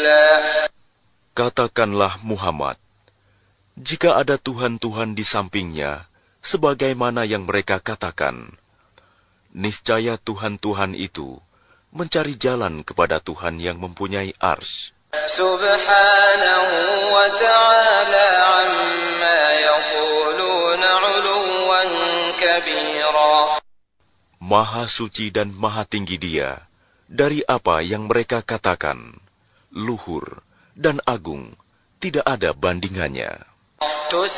Katakanlah Muhammad, jika ada Tuhan-Tuhan di sampingnya, sebagaimana yang mereka katakan, niscaya Tuhan-Tuhan itu mencari jalan kepada Tuhan yang mempunyai arsy. Subhanahu wa ta'ala amma yaquluna 'uluwan kabira. Maha suci dan maha tinggi Dia dari apa yang mereka katakan, luhur dan agung, tidak ada bandingannya.